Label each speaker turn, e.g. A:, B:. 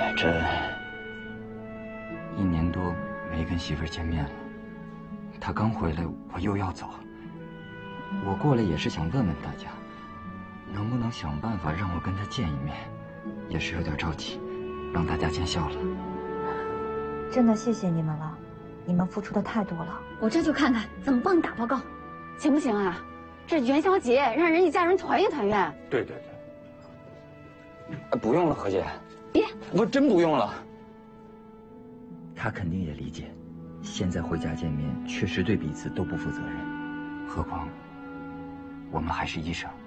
A: 这1年多没跟媳妇儿见面了，她刚回来，我又要走。我过来也是想问问大家，能不能想办法让我跟她见一面，也是有点着急，让大家见笑了。
B: 真的谢谢你们了，你们付出的太多了。
C: 我这就看看怎么帮你打报告，行不行啊？这元宵节让人一家人团圆团圆。
A: 对。不用了，何姐。
C: 别，
A: 我真不用了。她肯定也理解，现在回家见面确实对彼此都不负责任，何况我们还是医生。